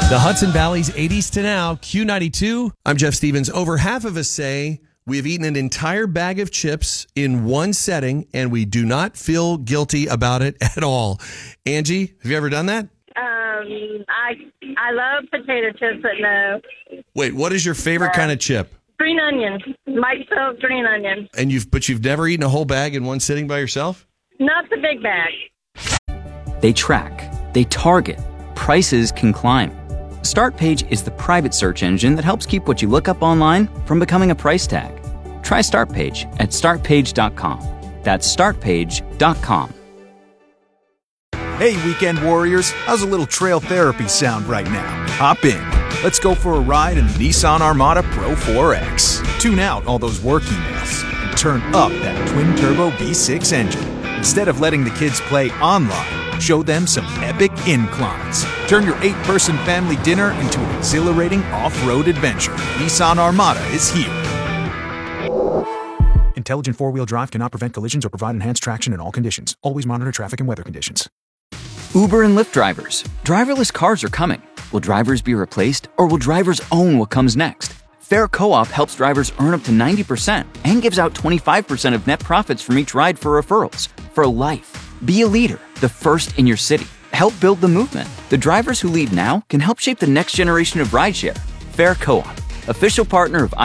The Hudson Valley's 80s to now, Q92. I'm Jeff Stevens. Over half of us say we have eaten an entire bag of chips in one setting, and we do not feel guilty about it at all. Angie, have you ever done that? I love potato chips, but no. Wait, what is your favorite kind of chip? Green onion. Mike Phillips green onion. And you've never eaten a whole bag in one sitting by yourself? Not the big bag. They track, they target, prices can climb. StartPage is the private search engine that helps keep what you look up online from becoming a price tag. Try StartPage at startpage.com. That's startpage.com. Hey, weekend warriors, how's a little trail therapy sound right now? Hop in. Let's go for a ride in the Nissan Armada Pro 4X. Tune out all those work emails and turn up that twin-turbo V6 engine. Instead of letting the kids play online, show them some epic inclines. Turn your 8-person family dinner into an exhilarating off-road adventure. Nissan Armada is here. Intelligent four-wheel drive cannot prevent collisions or provide enhanced traction in all conditions. Always monitor traffic and weather conditions. Uber and Lyft drivers. Driverless cars are coming. Will drivers be replaced, or will drivers own what comes next? Fair Co-op helps drivers earn up to 90% and gives out 25% of net profits from each ride for referrals. For life. Be a leader, the first in your city. Help build the movement. The drivers who lead now can help shape the next generation of rideshare. Fair Co-op, official partner of